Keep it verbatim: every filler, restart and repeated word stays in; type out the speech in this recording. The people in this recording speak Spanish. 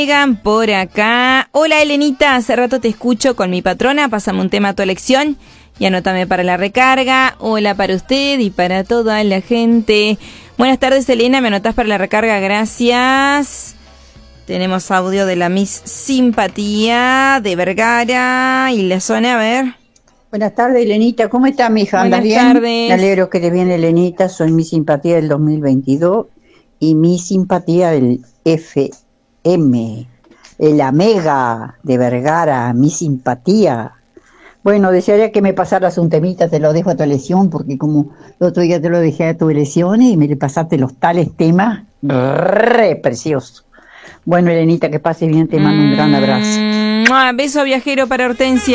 Llegan por acá. Hola Elenita, hace rato te escucho con mi patrona, pásame un tema a tu elección y anótame para la recarga. Hola para usted y para toda la gente. Buenas tardes Elena, me anotás para la recarga, gracias. Tenemos audio de la Miss Simpatía de Vergara y la zona, a ver. Buenas tardes, Elenita. ¿Cómo está, mija? ¿Andas bien? Buenas tardes. Me alegro que te viene, Elenita. Soy Miss Simpatía del dos mil veintidós y Miss Simpatía del F M, la Mega de Vergara, Miss Simpatía. Bueno, desearía que me pasaras un temita, te lo dejo a tu elección, porque como el otro día te lo dejé a tu elección y me le pasaste los tales temas, re precioso. Bueno, Elenita, que pases bien, te mando un gran abrazo. Mm, beso viajero para Hortensia.